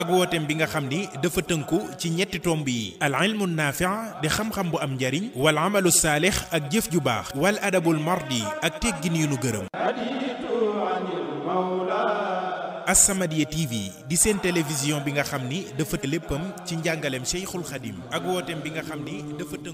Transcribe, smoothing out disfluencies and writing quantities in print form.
ak wooteem bi nga xam ni dafa tënku ci ñetti tomb yi al ilmu naafi' di xam-xam bu am njariñ wal amalu saalix ak jëf ju baax wal adabul mardi ak teggin yu nu gërëm. As-Samadiyya TV di seen télévision bi nga xam ni dafa léppam ci njàngaleem Cheikhul Khadim ak wooteem bi nga xam ni dafa tënku